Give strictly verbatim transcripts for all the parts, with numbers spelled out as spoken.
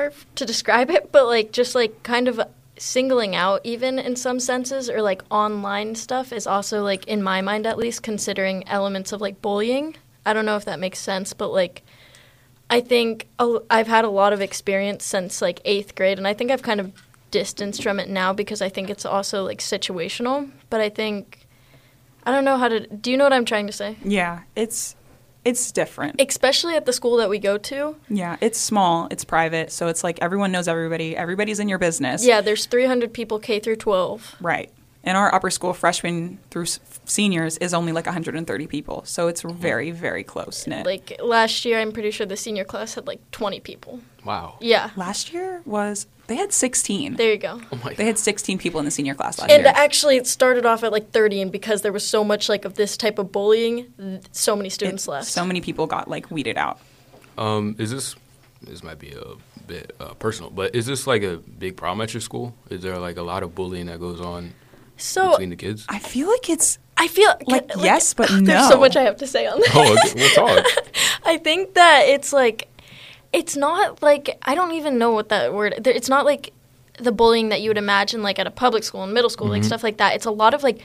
are to describe it, but, like, just, like, kind of singling out even in some senses, or, like, online stuff is also, like, in my mind at least, considering elements of, like, bullying. I don't know if that makes sense, but, like, I think a, I've had a lot of experience since, like, eighth grade, and I think I've kind of distanced from it now because I think it's also, like, situational. But I think, I don't know how to, do you know what I'm trying to say? Yeah, it's it's different. Especially at the school that we go to. Yeah, it's small, it's private, so it's like everyone knows everybody. Everybody's in your business. Yeah, there's three hundred people K through twelve. Right. And our upper school, freshmen through s- seniors, is only like one hundred thirty people. So it's very, very close-knit. Like, last year, I'm pretty sure the senior class had, like, twenty people. Wow. Yeah. Last year was, they had sixteen. There you go. Oh my They had sixteen people in the senior class last And year. actually, it started off at, like, thirty, and because there was so much, like, of this type of bullying, th- so many students It- left. So many people got, like, weeded out. Um, is this, this might be a bit uh, personal, but is this like a big problem at your school? Is there like a lot of bullying that goes on So, between the kids? I feel like it's, I feel like, yes, but There's no. so much I have to say on that. Oh, okay. We'll talk. I think that it's like, it's not like, I don't even know what that word, there- it's not like the bullying that you would imagine like at a public school and middle school, like stuff like that. It's a lot of like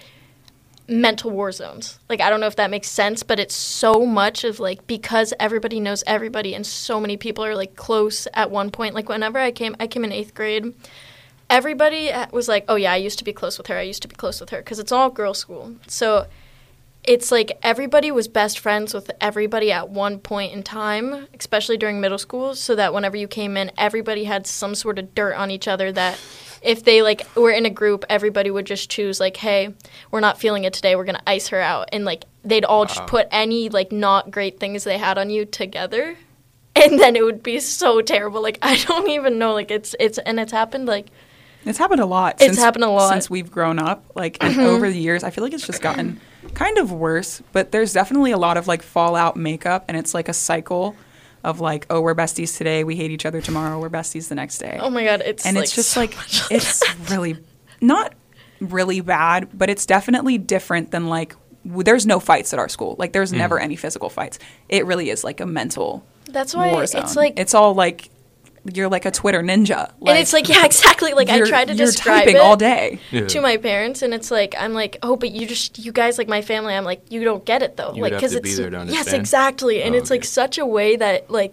mental war zones. Like, I don't know if that makes sense, but it's so much of like, because everybody knows everybody and so many people are like close at one point. Like, whenever I came, I came in eighth grade, everybody was like, oh yeah, I used to be close with her. I used to be close with her. Because it's all girls' school. So it's like everybody was best friends with everybody at one point in time, especially during middle school, so that whenever you came in, everybody had some sort of dirt on each other that if they, like, were in a group, everybody would just choose, like, hey, we're not feeling it today. We're going to ice her out. And, like, they'd all just put any, like, not great things they had on you together. And then it would be so terrible. Like, I don't even know. Like, it's, it's, and it's happened, like, it's happened a lot. It's since, happened a lot. Since we've grown up. Like, and over the years, I feel like it's just gotten kind of worse. But there's definitely a lot of, like, fallout makeup. And it's, like, a cycle of, like, oh, we're besties today. We hate each other tomorrow. We're besties the next day. oh, my God. It's, and like, it's just, so like, much of it's really not really bad, but it's definitely different than, like, w- there's no fights at our school. Like, there's never any physical fights. It really is, like, a mental That's why war it's zone. like, It's all, like, you're like a Twitter ninja. and it's like, yeah, exactly. Like, I you're- tried to you're describe typing it all day. Yeah. to my parents, and it's like, I'm like, oh, but you just, you guys, like, my family, I'm like, you don't get it, though. You like, would have to it's, be there to yes, understand. exactly. And Oh, it's, like, okay. such a way that, like,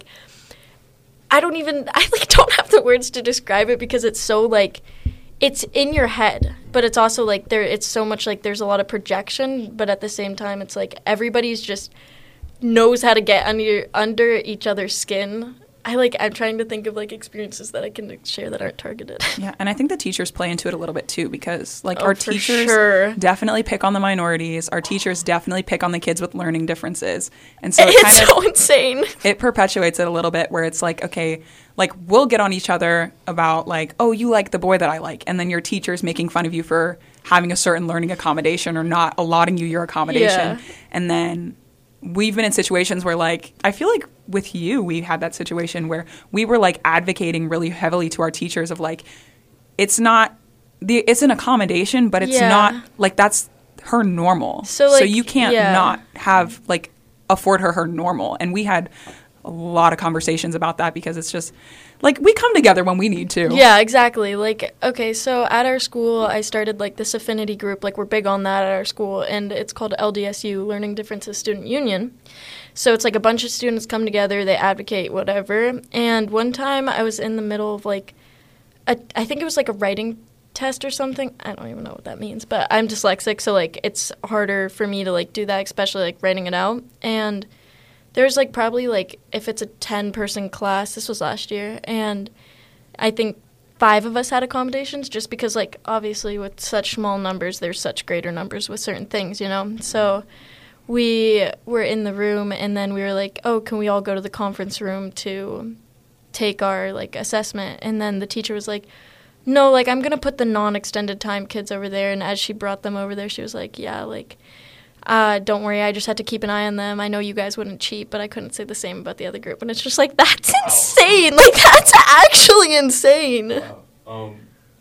I don't even, I, like, don't have the words to describe it because it's so, like, it's in your head, but it's also, like, there, it's so much, like, there's a lot of projection, but at the same time, it's, like, everybody's just knows how to get under, under each other's skin. I, like, I'm trying to think of, like, experiences that I can share that aren't targeted. Yeah, and I think the teachers play into it a little bit too because, like, Oh, our for teachers sure. definitely pick on the minorities. Our teachers definitely pick on the kids with learning differences, and so it It's kind of so insane. it perpetuates it a little bit where it's like, okay, like, we'll get on each other about, like, oh, you like the boy that I like, and then your teacher's making fun of you for having a certain learning accommodation or not allotting you your accommodation, Yeah. and then we've been in situations where, like, I feel like with you, we had that situation where we were, like, advocating really heavily to our teachers of, like, it's not the it's an accommodation, but it's Yeah. not like that's her normal. So, like, you can't yeah. not have, like, afford her her normal. And we had a lot of conversations about that because it's just like we come together when we need to. Yeah, exactly. Like, okay, so at our school, I started, like, this affinity group. Like, we're big on that at our school, and it's called L D S U, Learning Differences Student Union. So it's, like, a bunch of students come together, they advocate, whatever. And one time I was in the middle of, like, a, I think it was, like, a writing test or something. I don't even know what that means, but I'm dyslexic, so, like, it's harder for me to, like, do that, especially, like, writing it out. And there's, like, probably, like, if it's a ten-person class, this was last year, and I think five of us had accommodations just because, like, obviously with such small numbers, there's such greater numbers with certain things, you know? So we were in the room, and then we were like, oh, can we all go to the conference room to take our, like, assessment? And then the teacher was like, no, like, I'm going to put the non-extended time kids over there. And as she brought them over there, she was like, yeah, like, Uh, don't worry, I just had to keep an eye on them. I know you guys wouldn't cheat, but I couldn't say the same about the other group. And it's just like, that's insane. Like, that's actually insane. Wow. Um,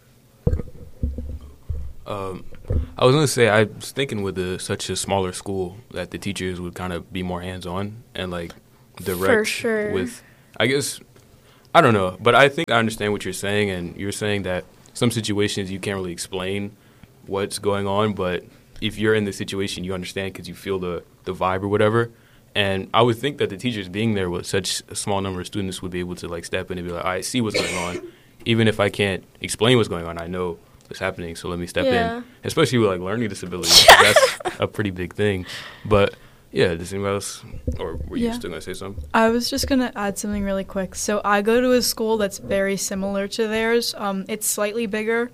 um, I was gonna say I was thinking with the, such a smaller school that the teachers would kind of be more hands-on and like direct For sure. with. I guess I don't know, but I think I understand what you're saying, and you're saying that some situations you can't really explain what's going on, but if you're in the situation, you understand because you feel the, the vibe or whatever. And I would think that the teachers being there with such a small number of students would be able to like step in and be like, I see what's going on. Even if I can't explain what's going on, I know what's happening, so let me step Yeah. in. Especially with like learning disabilities. That's a pretty big thing. But yeah, does anybody else, or were you Yeah. still going to say something? I was just going to add something really quick. So I go to a school that's very similar to theirs. Um, it's slightly bigger.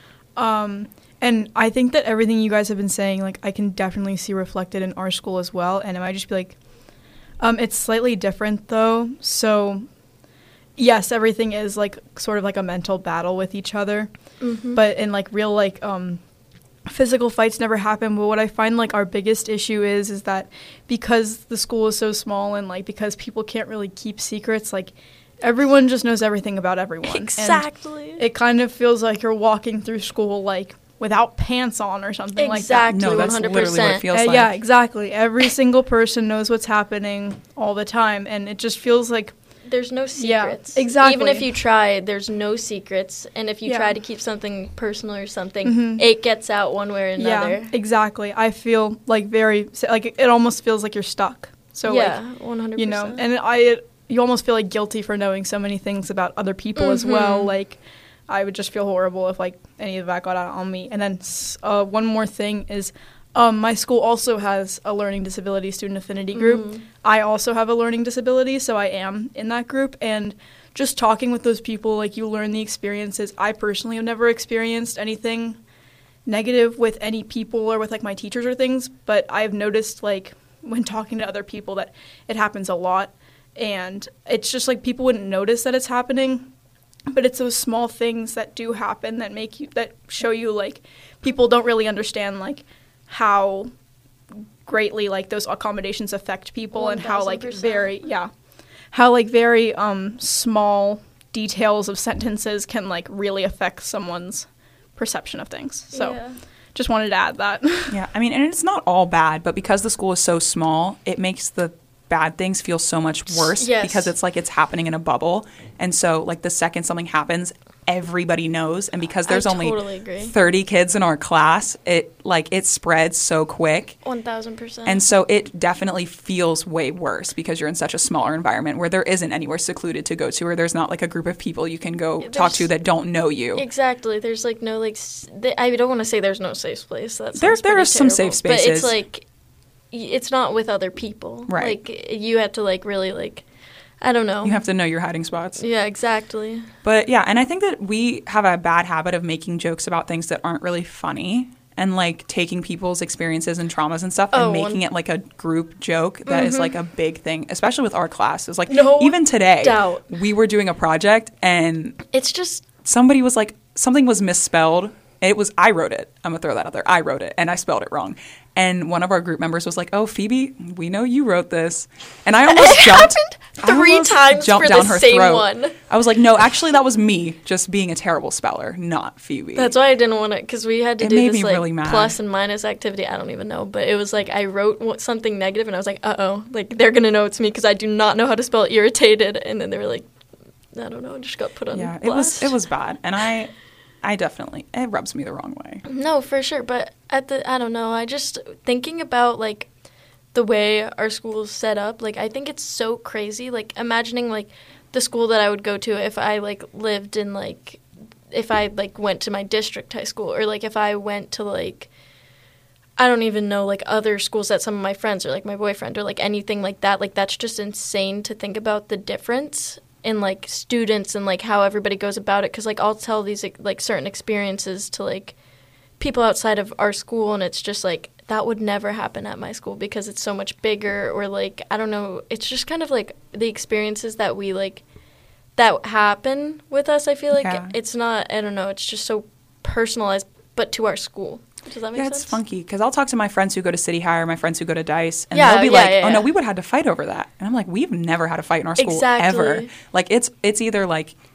Um, and I think that everything you guys have been saying, like, I can definitely see reflected in our school as well. And it might just be like, um, it's slightly different, though. So, yes, everything is, like, sort of like a mental battle with each other. Mm-hmm. But in, like, real, like, um, physical fights never happen. But what I find, like, our biggest issue is, is that because the school is so small and, like, because people can't really keep secrets, like, everyone just knows everything about everyone. Exactly. And it kind of feels like you're walking through school, like, without pants on or something Exactly. like No, that's one hundred literally what it percent. feels that. Uh, like. yeah, exactly. Every single person knows what's happening all the time. And it just feels like, There's no Yeah, secrets. exactly. Even if you try, there's no secrets. And if you Yeah. try to keep something personal or something, Mhm. it gets out one way or another. yeah, exactly. I feel like very, like, it almost feels like you're stuck. So, yeah, like, one hundred percent. you know, and I, you almost feel like guilty for knowing so many things about other people as well. Mhm. Like, I would just feel horrible if like any of that got out on me. And then uh, one more thing is, um, my school also has a learning disability student affinity group. Mhm. I also have a learning disability, so I am in that group. And just talking with those people, like, you learn the experiences. I personally have never experienced anything negative with any people or with like my teachers or things, but I've noticed like when talking to other people that it happens a lot. And it's just like people wouldn't notice that it's happening, but it's those small things that do happen that make you, that show you like people don't really understand like how greatly like those accommodations affect people and how like one thousand percent. very, yeah, how like very um, small details of sentences can like really affect someone's perception of things. So Yeah. just wanted to add that. Yeah, I mean, and it's not all bad, but because the school is so small, it makes the bad things feel so much worse Yes. because it's like it's happening in a bubble. And so, like, the second something happens, everybody knows. And because there's I only totally agree. thirty kids in our class, it, like, it spreads so quick. one thousand percent. And so it definitely feels way worse because you're in such a smaller environment where there isn't anywhere secluded to go to, or there's not, like, a group of people you can go Yeah, talk to there's- that don't know you. Exactly. There's like no like. S- th- I don't want to say there's no safe place. That There- sounds there pretty are some terrible. safe But spaces. it's like, y- it's not with other people. Right. Like you have to like really like, I don't know. You have to know your hiding spots. Yeah. Exactly. But yeah, and I think that we have a bad habit of making jokes about things that aren't really funny and like taking people's experiences and traumas and stuff Oh, and making one- it like a group joke that is Mhm. like a big thing, especially with our class. It's like No even today doubt. we were doing a project and It's just somebody was like something was misspelled. It was I wrote it. I'm gonna throw that out there. I wrote it and I spelled it wrong. And one of our group members was like, "Oh, Phoebe, we know you wrote this." And I almost It jumped. happened I three almost times jumped for down the her same throat. one. I was like, "No, actually, that was me just being a terrible speller, not Phoebe." that's why I didn't want to because we had to It do made this me like really mad. plus and minus activity. I don't even know, but it was like I wrote what- something negative and I was like, uh oh, like they're gonna know it's me because I do not know how to spell irritated. And then they were like, I don't know, just got put on. yeah, blast. it was it was bad, and I, I definitely it rubs me the wrong way. No, for sure. But at the, I don't know. I just thinking about like the way our school is set up. Like, I think it's so crazy. Like, imagining like the school that I would go to if I like lived in like, if I like went to my district high school, or like if I went to like, I don't even know, like other schools that some of my friends or like my boyfriend or like anything like that. Like, that's just insane to think about the difference in like students and like how everybody goes about it. Because like I'll tell these like certain experiences to like people outside of our school, and it's just like that would never happen at my school because it's so much bigger. Or like I don't know, it's just kind of like the experiences that we like that happen with us. I feel like Yeah. it's not, I don't know, it's just so personalized, but to our school. Does that make Yeah, sense? it's funky because I'll talk to my friends who go to City High or my friends who go to Dice, and Yeah, they'll be yeah, like, yeah, "Oh no, yeah. we would have had to fight over that," and I'm like, "We've never had a fight in our school Exactly. ever." Like it's it's either like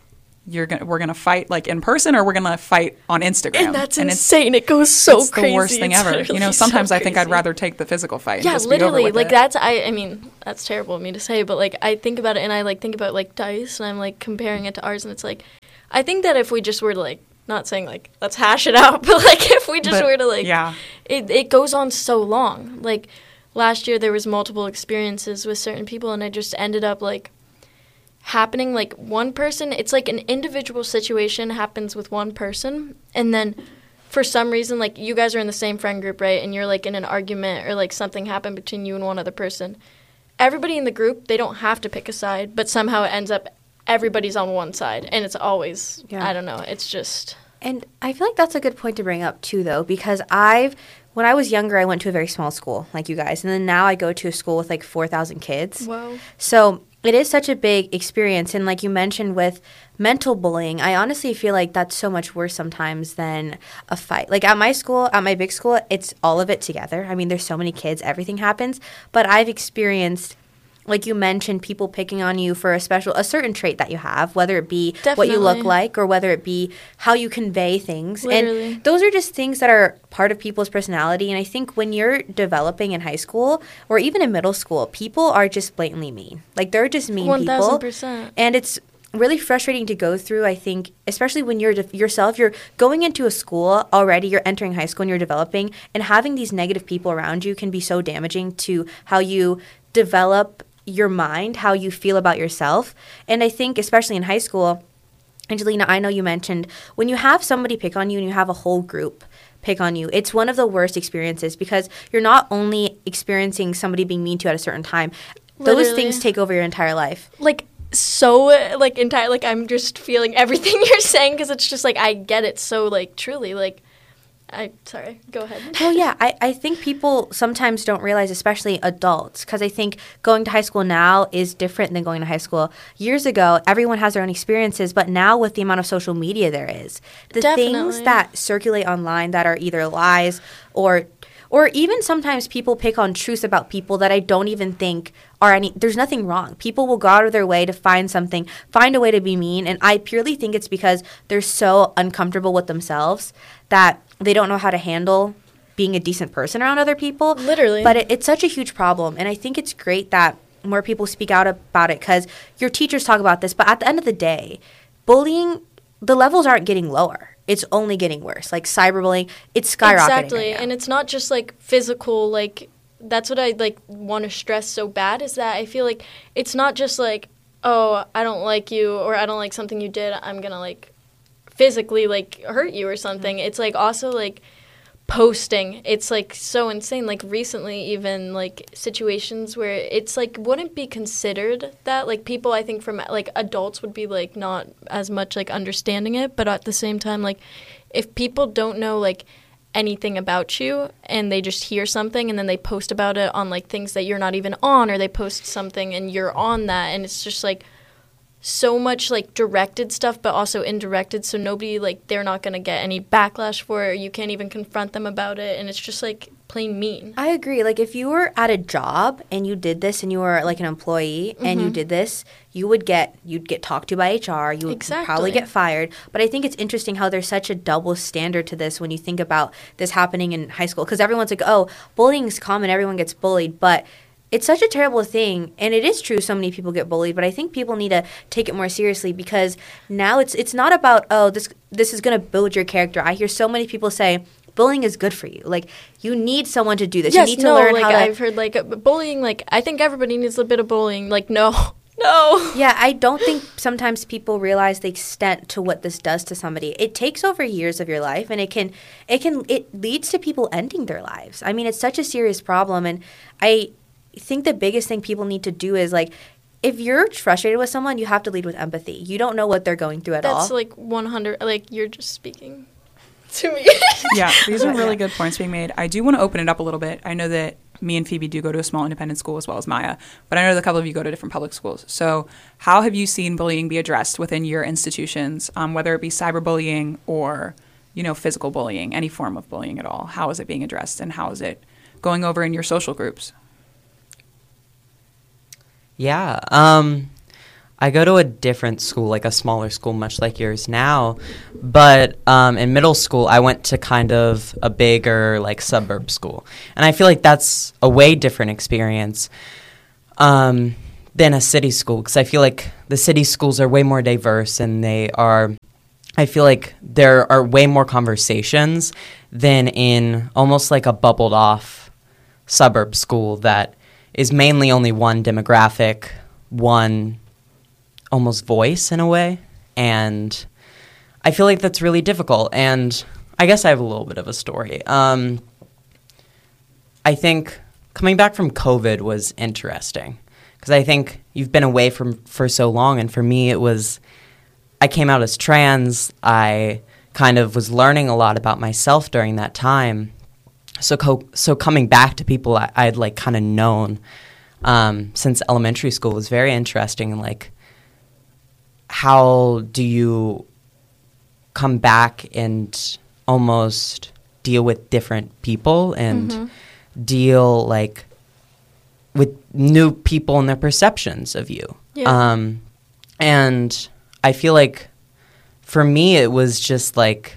you're gonna we're gonna fight like in person or we're gonna fight on Instagram. And that's and insane. It goes so it's crazy. the worst thing It's ever. You literally know, sometimes so I think I'd crazy. rather take the physical fight. Yeah, and just be over literally. with Like it. that's I. I mean, that's terrible of me to say, but like I think about it, and I like think about like Dice, and I'm like comparing it to ours, and it's like, I think that if we just were to like, not saying like let's hash it out, but like if we just But, were to like, yeah. it it goes on so long. Like last year, there was multiple experiences with certain people, and I just ended up like happening like one person. It's like an individual situation happens with one person, and then for some reason, like you guys are in the same friend group, right? And you're like in an argument or like something happened between you and one other person. Everybody in the group, they don't have to pick a side, but somehow it ends up everybody's on one side, and it's always Yeah. I don't know. It's just And I feel like that's a good point to bring up too, though, because I've when I was younger, I went to a very small school like you guys, and then now I go to a school with like four thousand kids. whoa. So it is such a big experience. And like you mentioned with mental bullying, I honestly feel like that's so much worse sometimes than a fight. Like at my school, at my big school, it's all of it together. I mean, there's so many kids, everything happens. But I've experienced, like you mentioned, people picking on you for a special, a certain trait that you have, whether it be what you look Definitely. like or whether it be how you convey things. Literally. And those are just things that are part of people's personality. And I think when you're developing in high school or even in middle school, people are just blatantly mean. Like they're just mean One people. thousand percent. And it's really frustrating to go through, I think, especially when you're de- yourself, you're going into a school already, you're entering high school and you're developing, and having these negative people around you can be so damaging to how you develop your mind, how you feel about yourself. And I think especially in high school, Angelina, I know you mentioned when you have somebody pick on you and you have a whole group pick on you, it's one of the worst experiences because you're not only experiencing somebody being mean to you at a certain time, those Literally. things take over your entire life. Like so like entire like I'm just feeling everything you're saying because it's just like I get it so like truly like I sorry go ahead. Well, yeah, I, I think people sometimes don't realize, especially adults, because I think going to high school now is different than going to high school years ago. Everyone has their own experiences, but now with the amount of social media there is, the things Definitely. that circulate online that are either lies or or even sometimes people pick on truths about people that I don't even think are any, there's nothing wrong. People will go out of their way to find something, find a way to be mean, and I purely think it's because they're so uncomfortable with themselves that they don't know how to handle being a decent person around other people. Literally. But it, it's such a huge problem, and I think it's great that more people speak out about it because your teachers talk about this, but at the end of the day, bullying, the levels aren't getting lower. It's only getting worse. Like cyberbullying, it's skyrocketing. Exactly. right now. And it's not just like physical, like that's what I like want to stress so bad is that I feel like it's not just like, oh, I don't like you or I don't like something you did, I'm going to like physically like hurt you or something. Mm-hmm. It's like also like posting. It's like so insane. Like recently even like situations where it's like wouldn't be considered that like people I think from like adults would be like not as much like understanding it, but at the same time like if people don't know like anything about you and they just hear something and then they post about it on like things that you're not even on, or they post something and you're on that, and it's just like so much like directed stuff but also indirected, so nobody like they're not going to get any backlash for it, or you can't even confront them about it, and it's just like plain mean. I agree. Like if you were at a job and you did this and you were like an employee and you did this, you would get you'd get talked to by H R, you would Exactly. probably get fired. But I think it's interesting how there's such a double standard to this when you think about this happening in high school, because everyone's like, "Oh, bullying is common, everyone gets bullied." But it's such a terrible thing, and it is true so many people get bullied, but I think people need to take it more seriously because now it's it's not about, oh, this this is going to build your character. I hear so many people say bullying is good for you. Like, you need someone to do this. Yes, you need to no, learn like how to... I've heard like uh, bullying, like I think everybody needs a bit of bullying. Like no, no. Yeah, I don't think sometimes people realize the extent to what this does to somebody. It takes over years of your life, and it can, it can, it leads to people ending their lives. I mean, it's such a serious problem, and I think the biggest thing people need to do is like, if you're frustrated with someone, you have to lead with empathy. You don't know what they're going through at all. That's like one hundred. Like you're just speaking to me. Yeah, these are really good points being made. I do want to open it up a little bit. I know that me and Phoebe do go to a small independent school as well as Maya, but I know that a couple of you go to different public schools. So how have you seen bullying be addressed within your institutions, um, whether it be cyberbullying or, you know, physical bullying, any form of bullying at all? How is it being addressed, and how is it going over in your social groups? Yeah, um, I go to a different school, like a smaller school, much like yours now. But um, in middle school, I went to kind of a bigger, like, suburb school. And I feel like that's a way different experience um, than a city school, because I feel like the city schools are way more diverse, and they are, I feel like there are way more conversations than in almost like a bubbled off suburb school that is mainly only one demographic, one almost voice in a way. And I feel like that's really difficult. And I guess I have a little bit of a story. Um, I think coming back from COVID was interesting, because I think you've been away from for so long. And for me, it was, I came out as trans. I kind of was learning a lot about myself during that time. So co- so coming back to people I, I'd like kind of known um, since elementary school was very interesting. And like, how do you come back and almost deal with different people and mm-hmm. deal like with new people and their perceptions of you? Yeah. Um, and I feel like for me, it was just like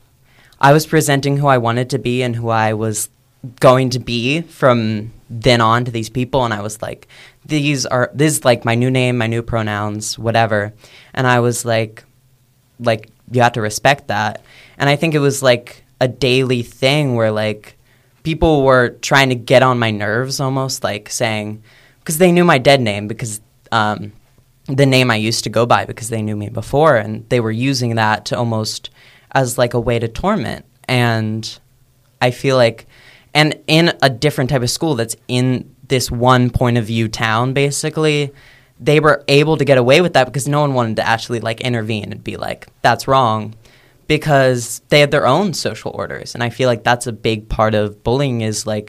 I was presenting who I wanted to be and who I was going to be from then on to these people. And I was like, these are, this is like my new name, my new pronouns, whatever. And I was like, like, you have to respect that. And I think it was like a daily thing where like people were trying to get on my nerves almost, like saying, because they knew my dead name, because um, the name I used to go by, because they knew me before, and they were using that to almost as like a way to torment. And I feel like, and in a different type of school that's in this one point of view town, basically, they were able to get away with that because no one wanted to actually like intervene and be like, that's wrong, because they had their own social orders. And I feel like that's a big part of bullying, is like,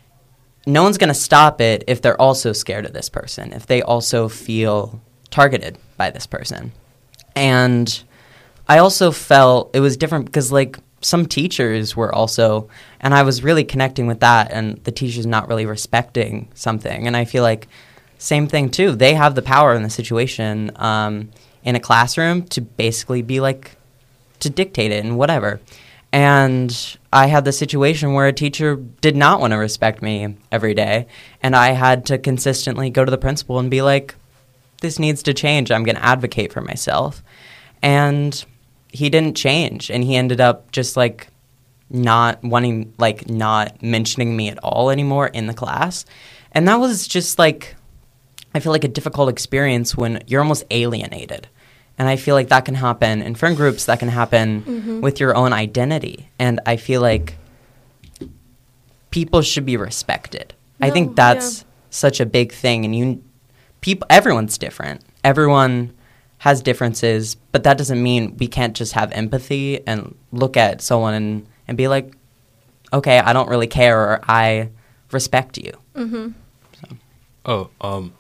no one's going to stop it if they're also scared of this person, if they also feel targeted by this person. And I also felt it was different because like some teachers were also, and I was really connecting with that, and the teachers not really respecting something. And I feel like same thing too. They have the power in the situation um, in a classroom to basically be like, to dictate it and whatever. And I had the situation where a teacher did not want to respect me every day, and I had to consistently go to the principal and be like, this needs to change. I'm going to advocate for myself. And he didn't change, and he ended up just like not wanting, like not mentioning me at all anymore in the class. And that was just like, I feel like a difficult experience when you're almost alienated. And I feel like that can happen in friend groups, that can happen mm-hmm. with your own identity. And I feel like people should be respected. No, I think that's yeah. such a big thing. And you, people, everyone's different. Everyone has differences, but that doesn't mean we can't just have empathy and look at someone and, and be like, okay, I don't really care, or I respect you. Mm-hmm. So. Oh, um,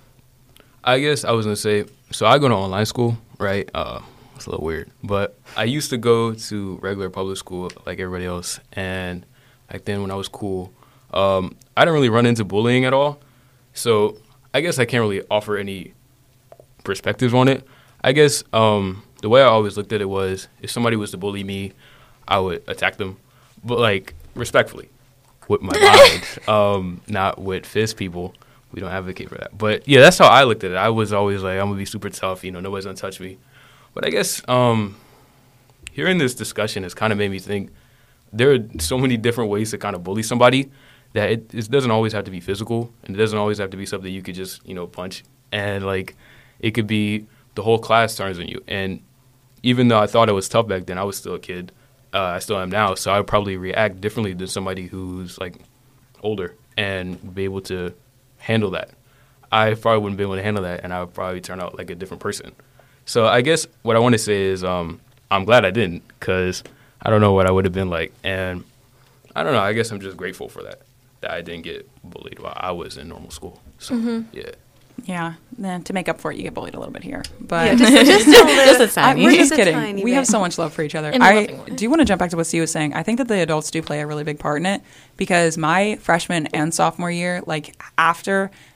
I guess I was going to say, so I go to online school, right? Uh, it's a little weird, but I used to go to regular public school like everybody else, and back then when I was cool, um, I didn't really run into bullying at all, so I guess I can't really offer any perspectives on it. I guess um, the way I always looked at it was, if somebody was to bully me, I would attack them, but like respectfully, with my mind, um, not with fist people. We don't advocate for that. But yeah, that's how I looked at it. I was always like, I'm gonna be super tough, you know, nobody's gonna touch me. But I guess um, hearing this discussion has kind of made me think there are so many different ways to kind of bully somebody that it, it doesn't always have to be physical, and it doesn't always have to be something you could just, you know, punch. And like, it could be the whole class turns on you. And even though I thought I was tough back then, I was still a kid. Uh, I still am now. So I would probably react differently than somebody who's like older and be able to handle that. I probably wouldn't be able to handle that, and I would probably turn out like a different person. So I guess what I want to say is um, I'm glad I didn't, because I don't know what I would have been like. And I don't know. I guess I'm just grateful for that, that I didn't get bullied while I was in normal school. So, mm-hmm. yeah. Yeah, then to make up for it, you get bullied a little bit here. But yeah, just, just, just a tiny. I, we're just just kidding. We bit. have so much love for each other. In a I loving way. do want to jump back to what Steve was saying. I think that the adults do play a really big part in it, because my freshman and sophomore year, like after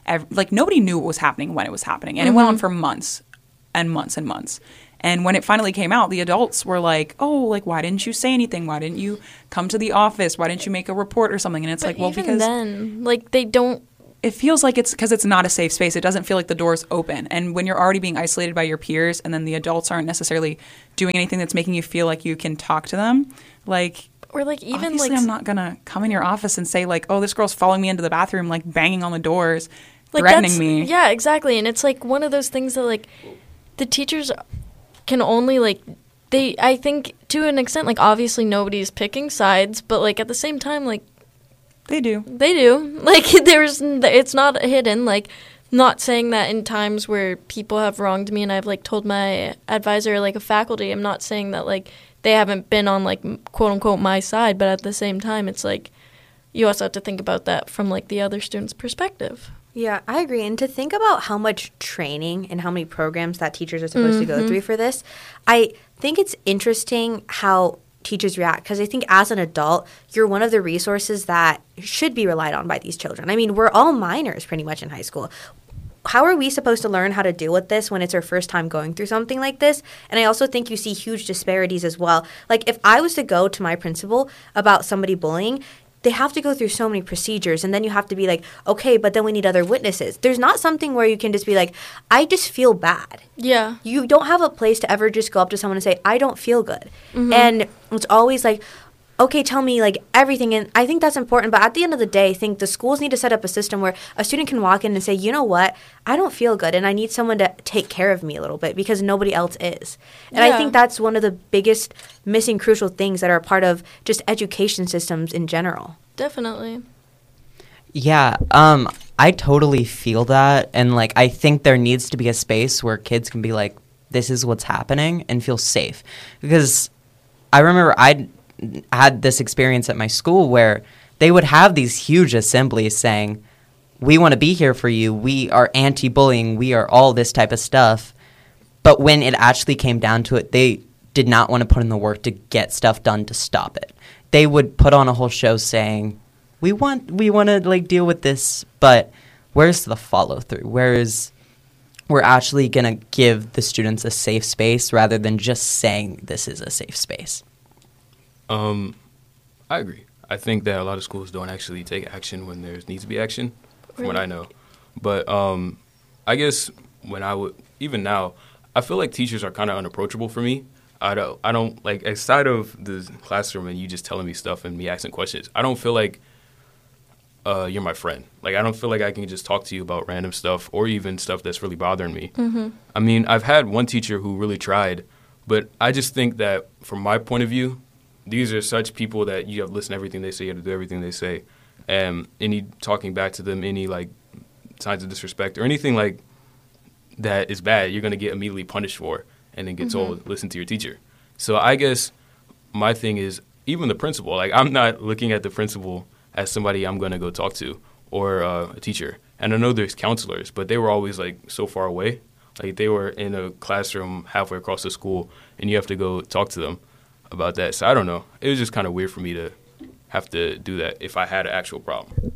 ev- like nobody knew what was happening when it was happening, and mm-hmm. it went on for months and months and months. And when it finally came out, the adults were like, oh, like, why didn't you say anything? Why didn't you come to the office? Why didn't you make a report or something? And it's but like, well, even because then, like, they don't. It feels like it's because it's not a safe space. It doesn't feel like the door's open. And when you're already being isolated by your peers and then the adults aren't necessarily doing anything that's making you feel like you can talk to them, like, or like even obviously like I'm not going to come in your office and say like, oh, this girl's following me into the bathroom, like banging on the doors, like threatening me. Yeah, exactly. And it's like one of those things that like the teachers can only like they I think to an extent like obviously nobody's picking sides, but like at the same time like they do. They do. Like there's it's not hidden, like not saying that in times where people have wronged me and I've like told my advisor like a faculty, I'm not saying that like they haven't been on like quote unquote my side, but at the same time it's like you also have to think about that from like the other student's perspective. Yeah, I agree. And to think about how much training and how many programs that teachers are supposed mm-hmm. to go through for this, I think it's interesting how teachers react, because I think as an adult, you're one of the resources that should be relied on by these children. I mean, we're all minors pretty much in high school. How are we supposed to learn how to deal with this when it's our first time going through something like this? And I also think you see huge disparities as well. Like if I was to go to my principal about somebody bullying, they have to go through so many procedures, and then you have to be like, okay, but then we need other witnesses. There's not something where you can just be like, I just feel bad. Yeah. You don't have a place to ever just go up to someone and say, I don't feel good. Mm-hmm. And it's always like, okay, tell me like everything. And I think that's important. But at the end of the day, I think the schools need to set up a system where a student can walk in and say, you know what, I don't feel good and I need someone to take care of me a little bit because nobody else is. And yeah. I think that's one of the biggest missing crucial things that are part of just education systems in general. Definitely. Yeah, um, I totally feel that. And like, I think there needs to be a space where kids can be like, this is what's happening and feel safe. Because I remember I had this experience at my school where they would have these huge assemblies saying, we want to be here for you. We are anti-bullying. We are all this type of stuff. But when it actually came down to it, they did not want to put in the work to get stuff done to stop it. They would put on a whole show saying, we want we want to like deal with this, but where's the follow through? Where is we're actually going to give the students a safe space rather than just saying this is a safe space? Um, I agree. I think that a lot of schools don't actually take action when there needs to be action, from what I know. But um, I guess when I would, even now, I feel like teachers are kind of unapproachable for me. I don't, I don't, like, outside of the classroom and you just telling me stuff and me asking questions, I don't feel like uh, you're my friend. Like, I don't feel like I can just talk to you about random stuff or even stuff that's really bothering me. Mm-hmm. I mean, I've had one teacher who really tried, but I just think that from my point of view, these are such people that you have to listen to everything they say, you have to do everything they say. And any talking back to them, any, like, signs of disrespect or anything, like, that is bad, you're going to get immediately punished for and then get Mm-hmm. told, listen to your teacher. So I guess my thing is, even the principal, like, I'm not looking at the principal as somebody I'm going to go talk to or uh, a teacher. And I know there's counselors, but they were always, like, so far away. Like, they were in a classroom halfway across the school, and you have to go talk to them about that. So I don't know. It was just kind of weird for me to have to do that if I had an actual problem.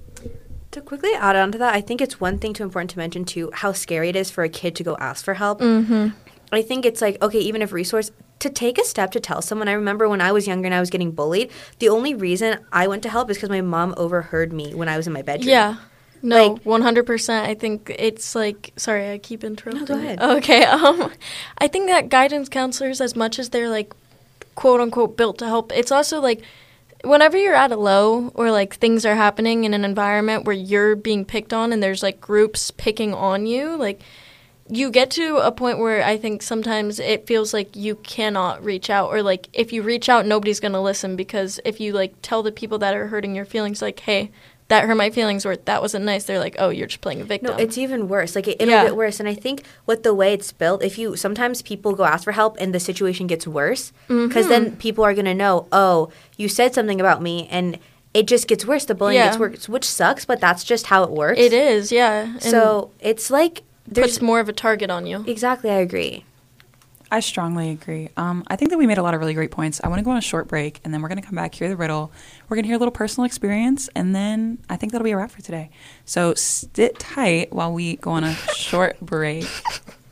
To quickly add on to that, I think it's one thing too important to mention too how scary it is for a kid to go ask for help. Mm-hmm. I think it's like, okay, even if resource, to take a step to tell someone. I remember when I was younger and I was getting bullied, the only reason I went to help is because my mom overheard me when I was in my bedroom. Yeah. No, Like- one hundred percent. I think it's like, sorry, I keep interrupting. No, go ahead. Okay. Um, I think that guidance counselors, as much as they're like, quote unquote, built to help, it's also like, whenever you're at a low or like things are happening in an environment where you're being picked on and there's like groups picking on you, like you get to a point where I think sometimes it feels like you cannot reach out, or like if you reach out, nobody's going to listen, because if you like tell the people that are hurting your feelings, like, hey, that hurt my feelings, or that wasn't nice, they're like, oh, you're just playing a victim. No, it's even worse. Like, it, it'll Yeah. get worse. And I think with the way it's built, if you, sometimes people go ask for help and the situation gets worse, because then people are going to know, oh, you said something about me, and it just gets worse. The bullying Yeah. gets worse, which sucks, but that's just how it works. It is, yeah. And So it's like, there's, puts more of a target on you. exactly, I agree. I strongly agree. Um, I think that we made a lot of really great points. I want to go on a short break, and then we're going to come back, hear the riddle. We're going to hear a little personal experience, and then I think that'll be a wrap for today. So sit tight while we go on a short break.